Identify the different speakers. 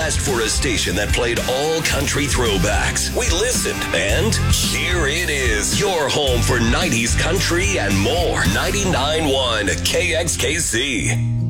Speaker 1: asked for a station that played all country throwbacks. We listened, and here it is. Your home for 90s country and more. 99.1 KXKC.